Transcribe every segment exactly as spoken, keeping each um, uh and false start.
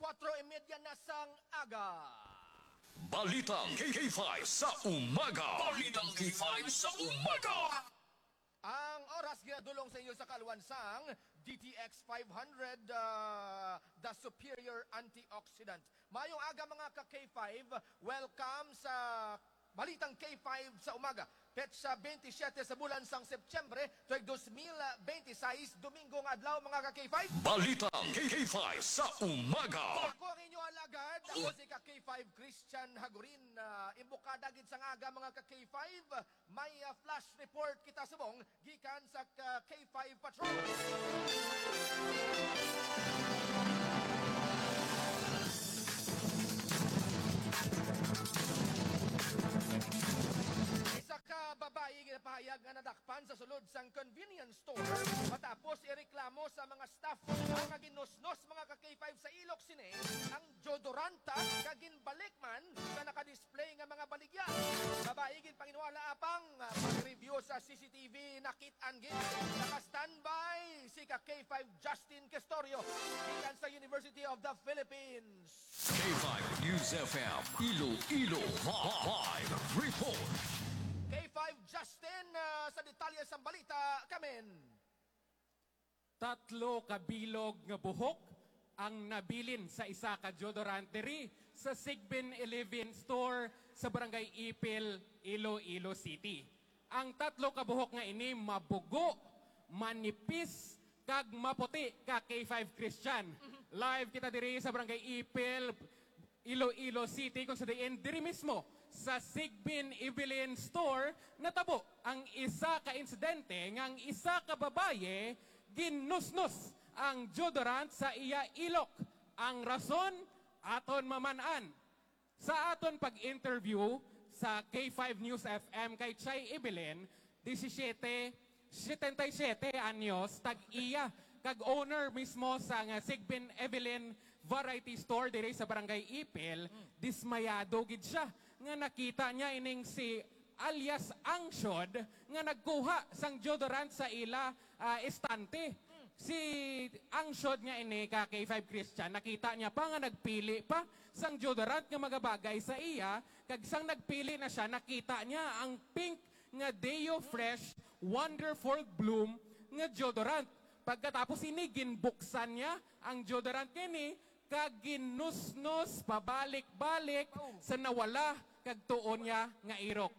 kwatro y media na sang aga. Balitang K K five sa umaga. Balitang K five sa umaga. Ang oras ginadulong sa inyo sa kalwansang D T X five hundred, uh, the superior antioxidant. Mayong aga mga ka-K five, welcome sa Balitang K five sa umaga. Petsa twenty-seven sa bulan sang Setyembre, tuig twenty twenty-six, Domingo ng adlaw mga ka-K five. Balitang K K five sa umaga. Ako ang inyong alagad, ako si ka-K five Christian Hagurin. Uh, imbukada gid sang aga mga ka-K five, may uh, flash report kita subong gikan sa uh, K five Patrol. Isa ka babae ginapahayag nga nadakpan sa sulod sang convenience store matapos ireklamo sa mga staff ang ginusnos mga ka-K five sa Ilok Cine ang deodoranta kaginbalik man sa nakadisplay nga mga baligya. Babae gin panginwala apang pag-review sa C C T V nakit-an gid naka-standby si ka-K five Justin Castorio gikan sa University of the Philippines. K five News F M Iloilo Live Report. K five Justin, uh, sa detalye sa balita, kamen. Tatlo kabilog nga buhok ang nabilin sa isa ka deodoranteri sa Sigbin eleven store sa Barangay Ipil, Iloilo City. Ang tatlo ka buhok nga ini mabugo, manipis, kag maputi ka K five Christian. Live kita diri sa Barangay Ipil, Iloilo City kung sa diin diri mismo sa Sigbin Evelyn Store natabo ang isa ka insidente ngang isa ka babaye ginusnos ang deodorant sa iya ilok. Ang rason aton maman-an sa aton pag-interview sa K five News F M kay Chay Evelyn, seventeen, seventy-seven anyos, tag-iya kag owner mismo sa nga Sigbin Evelyn Variety Store diri sa Barangay Ipil. Dismayado gid siya nga nakita niya ining si alias Angshod nga nagkuha sang deodorant sa ila uh, estante. Si Angshod nga ini ka K five Christian, nakita niya pa nga nagpili pa sang deodorant nga magabagay sa iya, kag sang nagpili na siya nakita niya ang pink nga Deo Fresh Wonderful Bloom nga deodorant. Pagkatapos ini ginbuksan niya ang deodorant kini kag ginusnos pabalik-balik sa nawala kag tuon niya nga irok.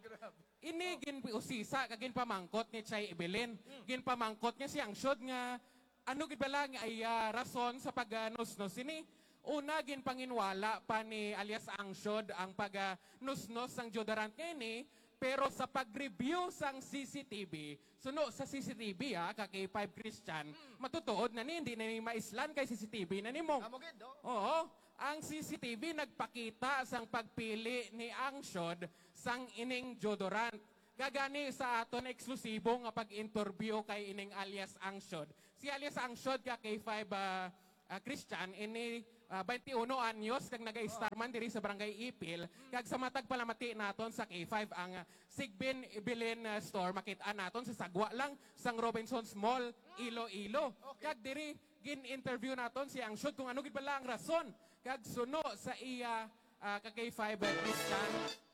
Ini ginusisa kag ginpamangkot ni Chay Evelyn. Ginpamangkot niya si Angshod nga ano gid bala nga ay uh, rason sa pagnusnos ini. Una ginpanginwala pa ni alias Angshod ang pagnusnos sang deodorant kini. Pero sa pag-review sang C C T V, suno sa C C T V ha, ka K five Christian, mm. matutuod na ni, hindi na ni maislan kay C C T V na ni mo. Amogid, no? Oo, ang C C T V nagpakita sang pagpili ni Angshod sang ining deodorant. Gagani sa aton eksklusibo nga pag-interview kay ining alias Angshod. Si alias Angshod ka K five uh, uh, Christian, ini uh, twenty-one anyos kag naga-starman diri sa Barangay Ipil, kag sa matag palamati naton sa K five ang uh, Sigbin Evelyn uh, store makita naton sa sagwa lang sang Robinson's Mall Iloilo. Okay. Kag diri gin-interview naton si Angshod kung ano gid bala ang rason kag suno sa iya uh, ka K five uh, Christian.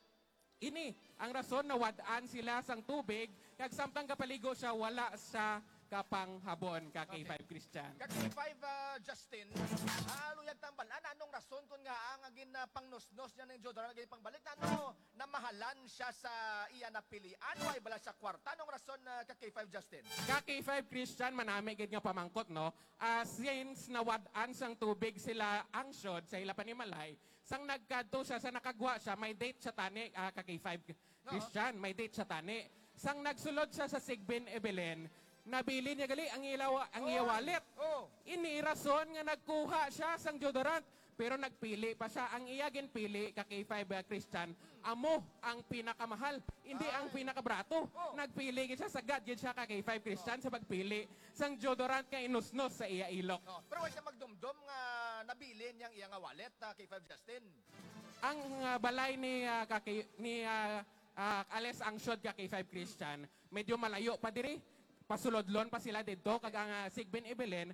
Ini ang rason na wadaan sila sang tubig kag samtang kapaligo siya wala sa kapang habon ka K five Christian. Ka K five uh, Justin, ano yung tambal? Ano, anong rason kung nga ang agin uh, pangnusnos niya ng deodorant agin pangbalik? Ano, namahalan siya sa iya napilian? Ano ay bala sa kwarta? Anong rason uh, ka K five Justin? Ka K five Christian, manami gid nga pamangkot, no? Uh, since nawadaan sang tubig sila Angshod sa ila panimalay, sang nagkadto siya, sa nakagwa siya, may date siya tani, uh, ka K five Christian, may date siya tani. Sang nagsulod siya sa Sigbin Evelyn, nabili niya gali ang ilaw ang iya wallet. Oh. Ini rason nga nagkuha siya sang deodorant pero nagpili pa siya ang iya ginpili ka K five uh, Christian. Amo ang pinakamahal, hindi Ay. ang pinakabrato. Oh. Nagpili gid siya sagad gid siya ka K five Christian oh. sa pagpili sang deodorant nga inusnos sa iya ilok. Oh. Pero wa siya magdumdum nga nabili niyang iya nga wallet uh, K five Justin. Ang uh, balay ni uh, ka, ni uh, uh, alias Angshod ka K five Christian, medyo malayo pa diri. Pasulodlon pa sila dito kag ang uh, Sigbin Evelyn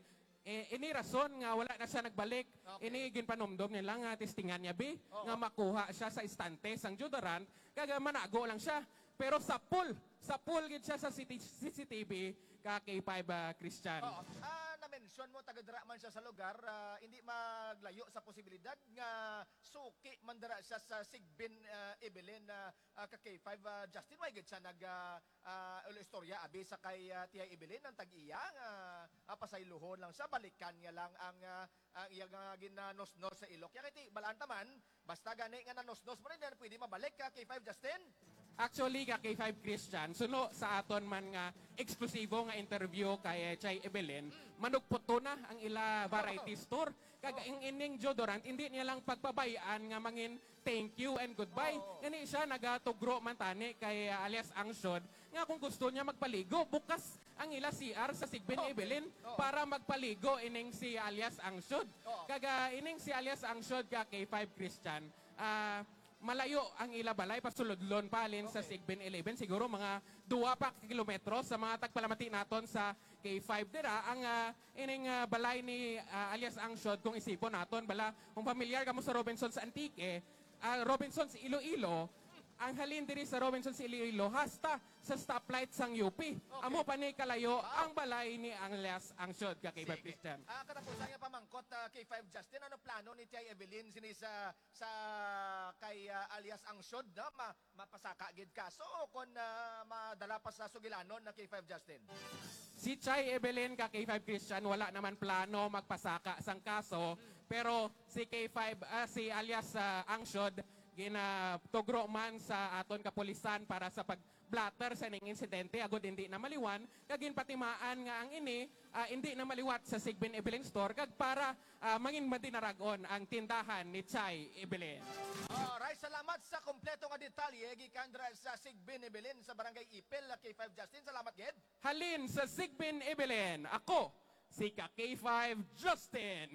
Eh, ini rason nga wala na siya nagbalik. Okay. Ini ginpanomdom nila nga testingan niya bi Oo. nga makuha siya sa istante sang deodorant kaga manago lang siya. Pero sa pool, sa pool gid siya sa C C T V ka K five uh, Christian. Oo. Ah, na-mention mo taga-dira man siya sa lugar, ah, hindi maglayo sa posibilidad nga suki man dira siya sa Sigbin uh, Evelyn na uh, ka K five uh, Justin why gid siya nag uh, uh, istorya abi sa kay uh, Tia Evelyn ang tag-iya nga uh, pasayluhon lang siya balikan nga lang ang uh, ang iya nga ginanosnos sa ilok. Ya kiti balaan taman basta gani nga nanosnos mo rin pwede mabalik ka K five Justin. Actually, ka K five Christian, suno sa aton man nga eksklusibo nga interview kay Chay Evelyn, manugputo na ang ila variety store. Kaga ang ining deodorant, hindi niya lang pagpabayaan nga mangin thank you and goodbye. Gani siya nagatugro man tani kay uh, alias Angshod, nga kung gusto niya magpaligo, bukas ang ila C R sa Sigbin Evelyn para magpaligo ining si alias Angshod. Kaga ining si alias Angshod ka K five Christian, ah, malayo ang ila balay pasulodlon palin sa Sigbin eleven siguro mga duwa pa kilometro sa mga tagpalamati naton sa K five dira ang uh, ining uh, balay ni uh, alias Angshod kung isipon naton bala kung familiar kamo sa Robinsons Antique uh, Robinsons Iloilo ang halin diri sa Robinsons Iloilo hasta sa stoplight sang U P. Amo pa ni kalayo ang balay ni alias Angshod ka K five Sige. Christian. Ah, katapusan nga pamangkot uh, K five Justin, ano plano ni Tia Evelyn sini sa sa kay uh, alias Angshod na ma, mapasaka gid kaso o kon uh, madala pa sa sugilanon na K five Justin? Si Chay Evelyn ka K five Christian wala naman plano magpasaka sang kaso pero si K five ah, si alias uh, Angshod ginatugro man sa aton kapulisan para sa pag-blatter sa ning insidente agud hindi na maliwan kagin patimaan nga ang ini ah, hindi na maliwat sa Sigbin Evelyn store kag para ah, mangin madinaragon ang tindahan ni Chay Evelyn. Alright, salamat sa kompleto nga detalye gikan dra sa Sigbin Evelyn sa Barangay Ipil K five Justin. Salamat gid. Halin sa Sigbin Evelyn, ako si ka K five Justin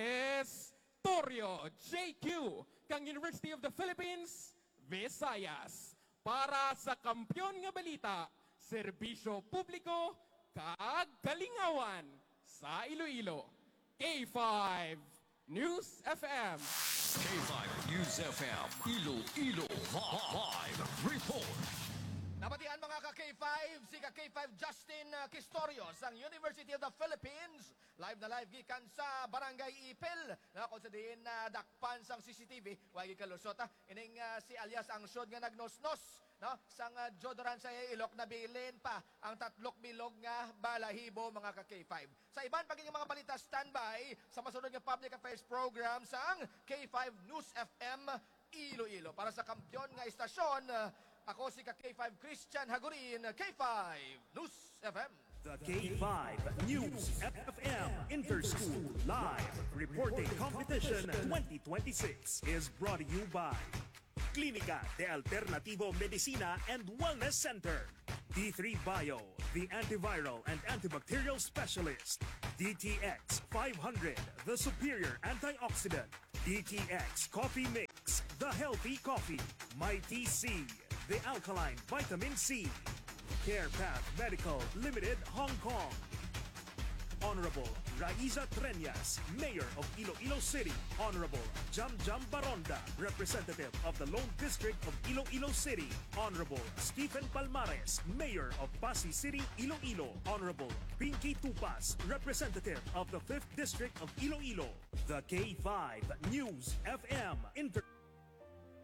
Kestorio J Q kang University of the Philippines, Visayas. Para sa kampyon nga balita, serbisyo publiko, kag kalingawan sa Iloilo. K five News F M. K five News F M, Iloilo Live Report. Nabatian mga ka K five, si ka K five Justin uh, Kistorios ang University of the Philippines. Live na live gikan sa Barangay Ipil. Na kung sa diin na dakpan sang C C T V, wagi kalusot ha. Ining uh, si alias Angshod nga nagnosnos. No? Sang uh, deodorant sa ilok na bilin pa ang tatlok bilog nga balahibo mga ka K five. Sa iban pagiging mga balita standby sa masunod nga public affairs program sang K five News F M Iloilo. Para sa kampyon nga istasyon, uh, ako si ka K five Christian Hagurin, K five News F M. The K five News F M Interschool Live Reporting Competition twenty twenty-six is brought to you by Clínica de Alternativo Medicina and Wellness Center, D three Bio, the antiviral and antibacterial specialist, D T X five hundred, the superior antioxidant, D T X Coffee Mix, the healthy coffee, My T C, the alkaline vitamin C, CarePath Medical Limited, Hong Kong. Honorable Raiza Treñas, Mayor of Iloilo City. Honorable Jam Jam Baronda, Representative of the Lone District of Iloilo City. Honorable Stephen Palmares, Mayor of Pasig City, Iloilo. Honorable Pinky Tupas, Representative of the fifth District of Iloilo. The K five News F M Inter